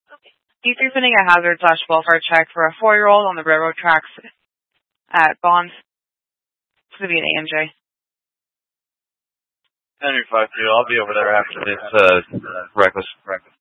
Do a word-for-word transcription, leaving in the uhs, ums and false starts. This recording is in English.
D three sending a hazard slash welfare check for a four-year-old on the railroad tracks at Bonds. It's going to be an A M J. Henry five two, I'll be over there after this uh, reckless. reckless.